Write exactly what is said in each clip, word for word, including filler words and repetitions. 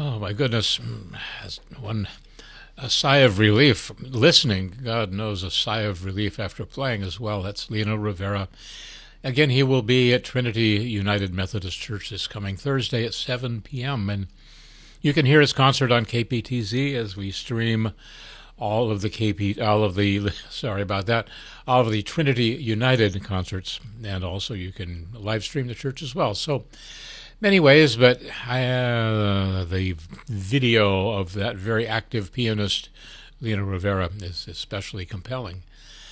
Oh, my goodness. As one a sigh of relief listening. God knows, a sigh of relief after playing as well. That's Lino Rivera. Again, he will be at Trinity United Methodist Church this coming Thursday at seven p.m. And you can hear his concert on K P T Z as we stream all of the K P, all of the, sorry about that, all of the Trinity United concerts. And also you can live stream the church as well. So many ways, but uh, the video of that very active pianist, Lino Rivera, is especially compelling.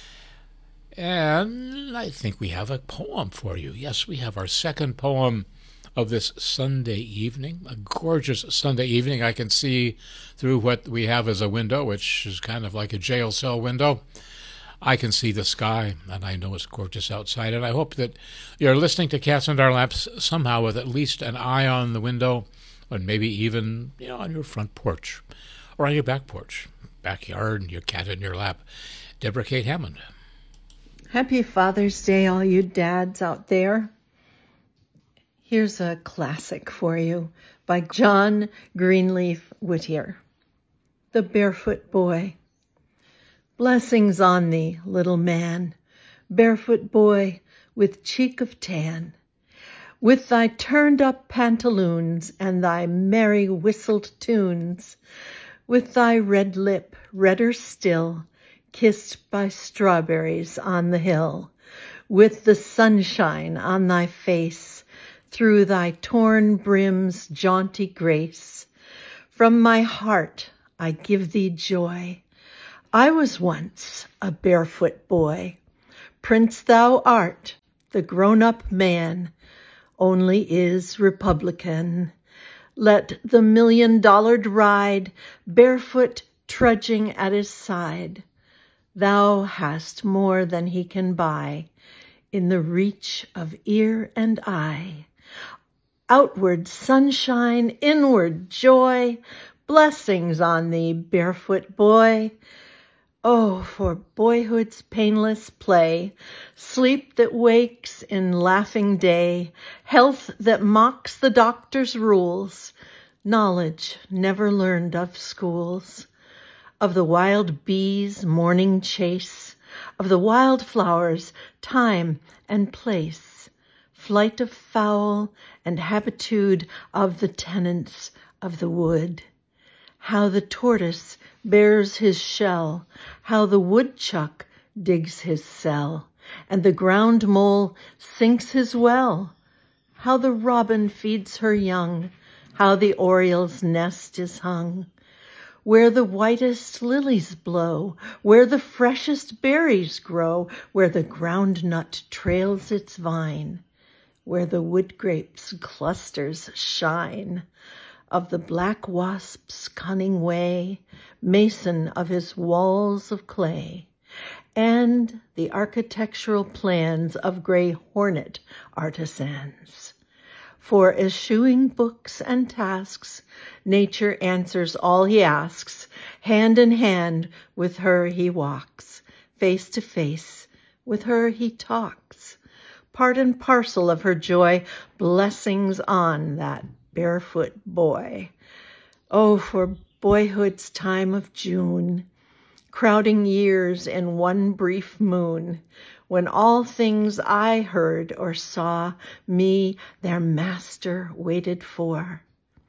And I think we have a poem for you. Yes, we have our second poem of this Sunday evening, a gorgeous Sunday evening. I can see through what we have as a window, which is kind of like a jail cell window. I can see the sky, and I know it's gorgeous outside. And I hope that you're listening to Cats and Our Laps somehow with at least an eye on the window, or maybe even, you know, on your front porch, or on your back porch, backyard, your cat in your lap. Deborah Kate Hammond. Happy Father's Day, all you dads out there. Here's a classic for you by John Greenleaf Whittier. The Barefoot Boy. Blessings on thee, little man, barefoot boy with cheek of tan, with thy turned-up pantaloons and thy merry whistled tunes, with thy red lip redder still, kissed by strawberries on the hill, with the sunshine on thy face, through thy torn brim's jaunty grace. From my heart I give thee joy. I was once a barefoot boy. Prince thou art, the grown-up man, only is Republican. Let the million-dollared ride, barefoot trudging at his side. Thou hast more than he can buy, in the reach of ear and eye. Outward sunshine, inward joy, blessings on thee, barefoot boy. Oh, for boyhood's painless play, sleep that wakes in laughing day, health that mocks the doctor's rules, knowledge never learned of schools, of the wild bees' morning chase, of the wild flowers' time and place, flight of fowl and habitude of the tenants of the wood. How the tortoise bears his shell, how the woodchuck digs his cell, and the ground mole sinks his well, how the robin feeds her young, how the oriole's nest is hung, where the whitest lilies blow, where the freshest berries grow, where the ground nut trails its vine, where the wood grape's clusters shine, of the black wasp's cunning way, mason of his walls of clay, and the architectural plans of gray hornet artisans. For eschewing books and tasks, nature answers all he asks. Hand in hand with her he walks, face to face with her he talks. Part and parcel of her joy, blessings on that barefoot boy. Oh, for boyhood's time of June, crowding years in one brief moon, when all things I heard or saw me their master waited for.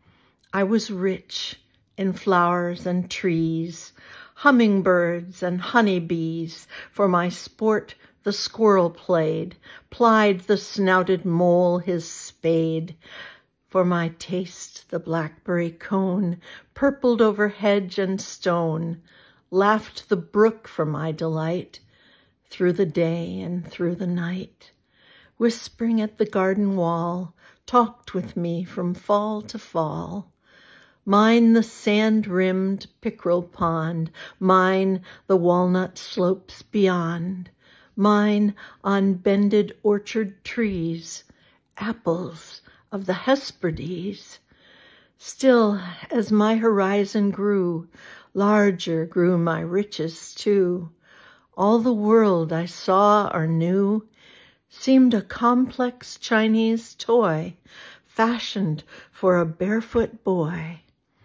I was rich in flowers and trees, hummingbirds and honeybees. For my sport the squirrel played, plied the snouted mole his spade. For my taste the blackberry cone purpled over hedge and stone, laughed the brook for my delight, through the day and through the night, whispering at the garden wall, talked with me from fall to fall. Mine the sand-rimmed pickerel pond, mine the walnut slopes beyond, mine on bended orchard trees, apples of the Hesperides. Still, as my horizon grew, larger grew my riches too. All the world I saw or knew seemed a complex Chinese toy fashioned for a barefoot boy.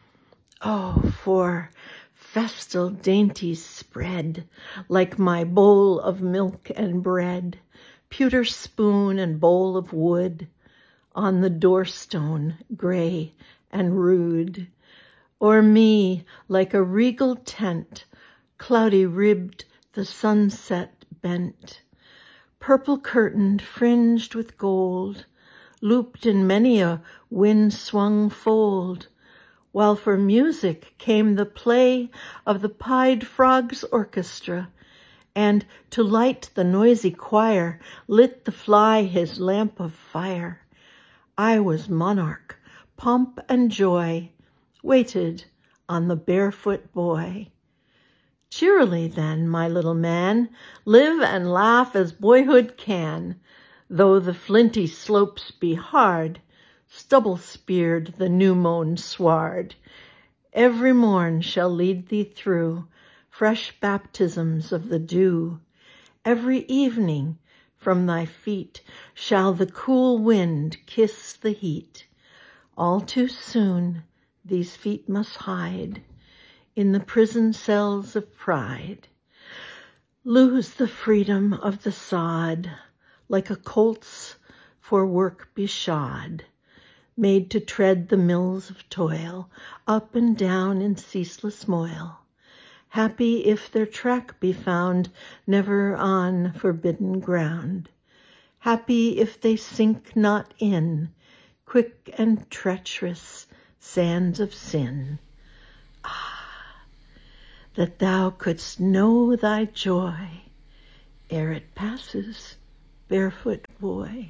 Oh, for festal dainties spread, like my bowl of milk and bread, pewter spoon and bowl of wood, on the doorstone gray and rude, or me like a regal tent, cloudy ribbed the sunset bent, purple curtained, fringed with gold, looped in many a wind-swung fold, while for music came the play of the pied frogs' orchestra, and to light the noisy choir lit the fly his lamp of fire. I was monarch, pomp and joy, waited on the barefoot boy. Cheerily then, my little man, live and laugh as boyhood can, though the flinty slopes be hard, stubble-speared the new-mown sward. Every morn shall lead thee through fresh baptisms of the dew. Every evening from thy feet shall the cool wind kiss the heat. All too soon these feet must hide in the prison cells of pride, lose the freedom of the sod, like a colt's for work beshod, made to tread the mills of toil, up and down in ceaseless moil, happy if their track be found never on forbidden ground, happy if they sink not in quick and treacherous sands of sin. Ah, that thou couldst know thy joy ere it passes, barefoot boy.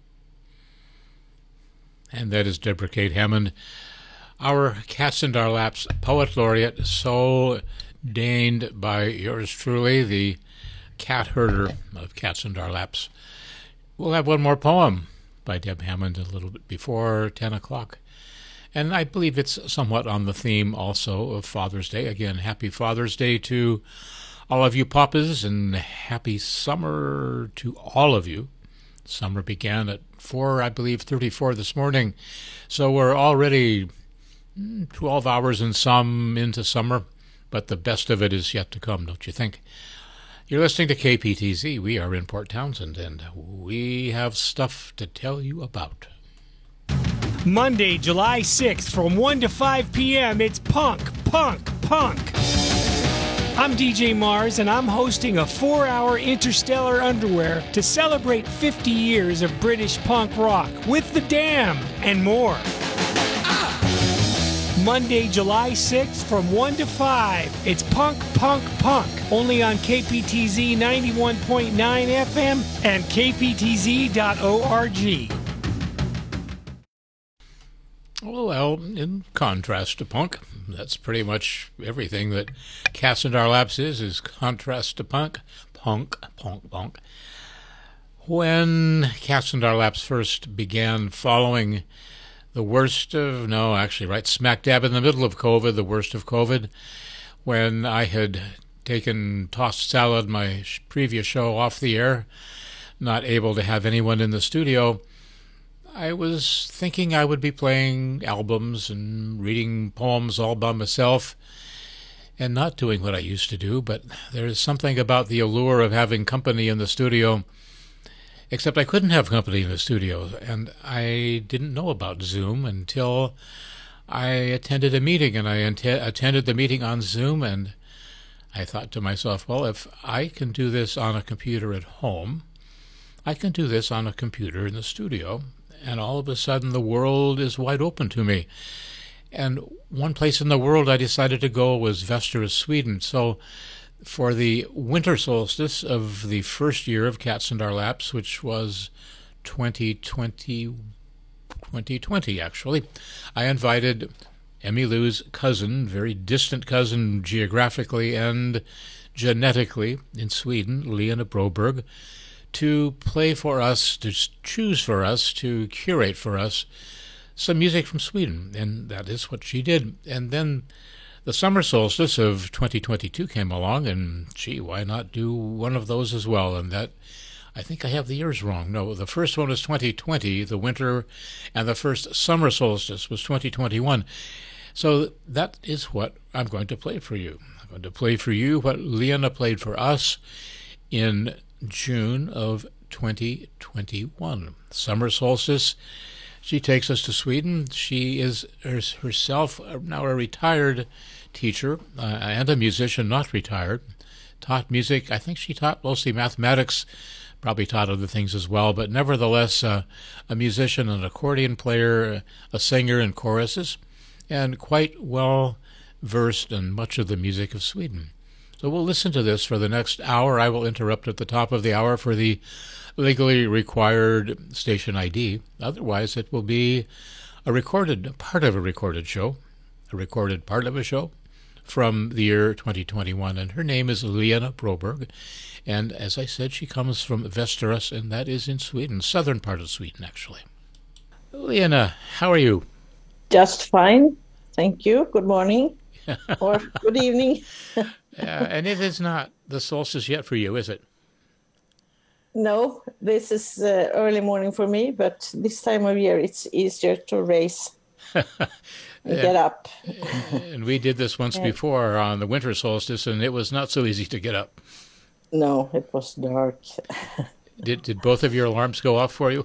And that is Deborah Kate Hammond, our Cats in Our Laps Poet Laureate, so deigned by yours truly, the cat herder of Cats in Our Laps. We'll have one more poem by Deb Hammond a little bit before ten o'clock. And I believe it's somewhat on the theme also of Father's Day. Again, happy Father's Day to all of you papas, and happy summer to all of you. Summer began at four, I believe, thirty-four this morning. So we're already twelve hours and some into summer, but the best of it is yet to come, don't you think? You're listening to K P T Z. We are in Port Townsend, and we have stuff to tell you about. Monday, July sixth, from one to five p.m., it's Punk, Punk, Punk. I'm D J Mars, and I'm hosting a four-hour Interstellar Underwear to celebrate fifty years of British punk rock with The Damned and more. Monday, July sixth, from one to five, it's Punk, Punk, Punk, only on K P T Z ninety-one point nine F M and K P T Z dot org. Well, in contrast to punk, that's pretty much everything that Cats in Our Laps is, is contrast to punk. Punk, punk, punk. When Cats in Our Laps first began following the worst of, no, actually, right, smack dab in the middle of COVID, the worst of COVID, when I had taken Tossed Salad, my previous show, off the air, not able to have anyone in the studio, I was thinking I would be playing albums and reading poems all by myself and not doing what I used to do, but there is something about the allure of having company in the studio, except I couldn't have company in the studio, and I didn't know about Zoom until I attended a meeting, and I ent- attended the meeting on Zoom, and I thought to myself, well, if I can do this on a computer at home, I can do this on a computer in the studio. And all of a sudden the world is wide open to me. And one place in the world I decided to go was Västerås, Sweden. So for the winter solstice of the first year of Cats in Our Laps, which was twenty twenty, twenty twenty actually, I invited Emmylou's cousin, very distant cousin geographically and genetically in Sweden, Lena Broberg, to play for us, to choose for us, to curate for us some music from Sweden. And that is what she did. And then the summer solstice of twenty twenty-two came along, and gee, why not do one of those as well? And that, I think I have the years wrong. No, the first one was twenty twenty, the winter, and the first summer solstice was twenty twenty-one. So that is what I'm going to play for you. I'm going to play for you what Lena played for us in June of twenty twenty-one. Summer solstice. She takes us to Sweden. She is herself now a retired teacher uh, and a musician, not retired. Taught music. I think she taught mostly mathematics, probably taught other things as well, but nevertheless uh, a musician, an accordion player, a singer in choruses, and quite well versed in much of the music of Sweden. So we'll listen to this for the next hour. I will interrupt at the top of the hour for the legally required station I D. Otherwise, it will be a recorded, part of a recorded show, a recorded part of a show from the year twenty twenty-one. And her name is Lena Broberg. And as I said, she comes from Västerås, and that is in Sweden, southern part of Sweden, actually. Lena, how are you? Just fine. Thank you. Good morning or good evening. uh, and it is not the solstice yet for you, is it? No, this is uh, early morning for me, but this time of year it's easier to race and yeah. get up. And we did this once yeah. before on the winter solstice, and it was not so easy to get up. No, it was dark. did did both of your alarms go off for you?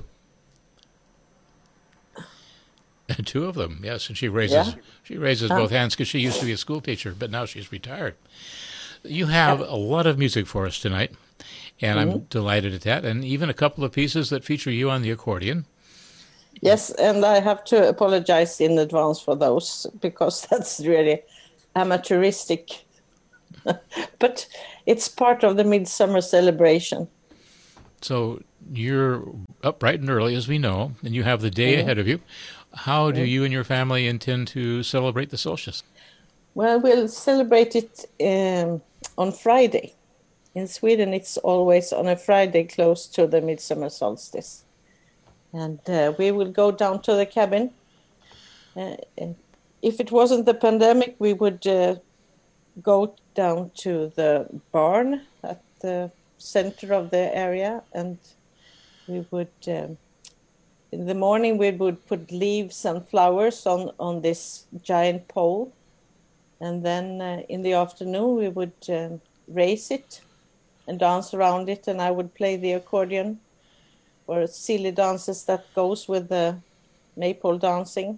Two of them, yes. And she raises yeah. she raises huh. both hands because she used to be a school teacher, but now she's retired. You have yeah. a lot of music for us tonight. And mm-hmm. I'm delighted at that. And even a couple of pieces that feature you on the accordion. Yes, and I have to apologize in advance for those, because that's really amateuristic. But it's part of the midsummer celebration. So you're up bright and early, as we know, and you have the day mm-hmm. ahead of you. How do mm-hmm. you and your family intend to celebrate the solstice? Well, we'll celebrate it um, on Friday. In Sweden, it's always on a Friday close to the midsummer solstice. And uh, we will go down to the cabin. Uh, if it wasn't the pandemic, we would uh, go down to the barn at the center of the area. And we would, um, in the morning, we would put leaves and flowers on, on this giant pole. And then uh, in the afternoon, we would um, raise it and dance around it, and I would play the accordion or silly dances that goes with the maypole dancing.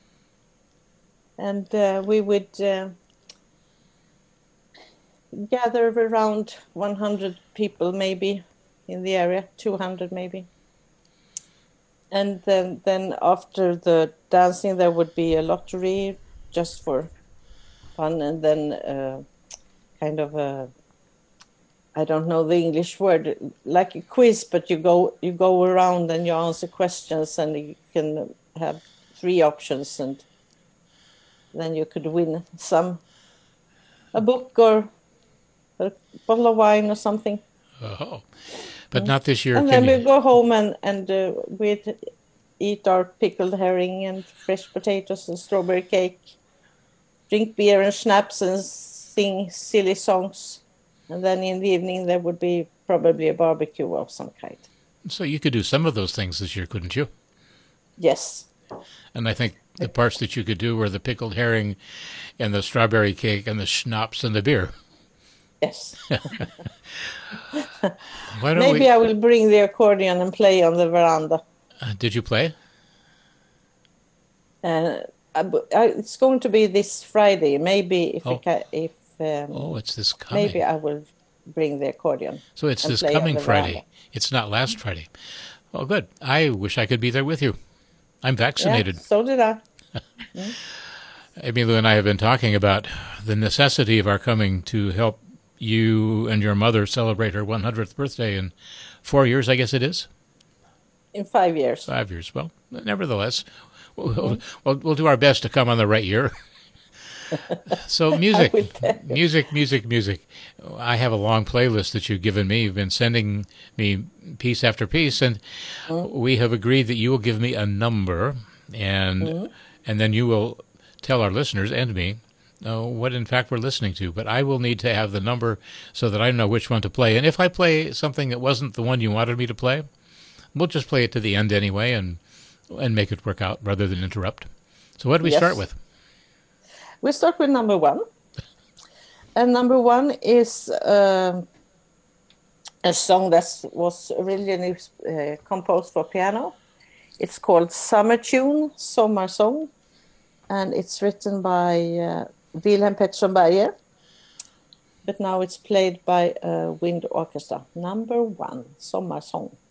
And uh, we would uh, gather around one hundred people maybe in the area, two hundred maybe. And then, then after the dancing there would be a lottery just for fun, and then uh, kind of a, I don't know the English word, like a quiz, but you go you go around and you answer questions, and you can have three options, and then you could win some, a book or a bottle of wine or something. Oh, but not this year. And can then you... we go home and, and uh, we'd eat our pickled herring and fresh potatoes and strawberry cake, drink beer and schnapps and sing silly songs. And then in the evening, there would be probably a barbecue of some kind. So you could do some of those things this year, couldn't you? Yes. And I think the parts that you could do were the pickled herring and the strawberry cake and the schnapps and the beer. Yes. Why don't Maybe we... I will bring the accordion and play on the veranda. Uh, did you play? Uh, I, I, it's going to be this Friday. Maybe if oh. we can, if Um, oh, it's this coming. Maybe I will bring the accordion. So it's this coming Friday. It's not last Friday. Oh, good. I wish I could be there with you. I'm vaccinated. Yeah, so did I. mm. Emilu and I have been talking about the necessity of our coming to help you and your mother celebrate her one hundredth birthday in four years, I guess it is? In five years. Five years. Well, nevertheless, we'll, mm. we'll, we'll do our best to come on the right year. So music, music, music, music. I have a long playlist that you've given me. You've been sending me piece after piece, and mm. we have agreed that you will give me a number, and mm. and then you will tell our listeners and me uh, what in fact we're listening to. But I will need to have the number so that I know which one to play. And if I play something that wasn't the one you wanted me to play, we'll just play it to the end anyway, and and make it work out rather than interrupt. So what do we yes. start with? We start with number one. And number one is uh, a song that was originally uh, composed for piano. It's called Summer Tune, Sommarsång, and it's written by uh, Wilhelm Pettersson Berger. But now it's played by a wind orchestra. Number one, Sommarsång.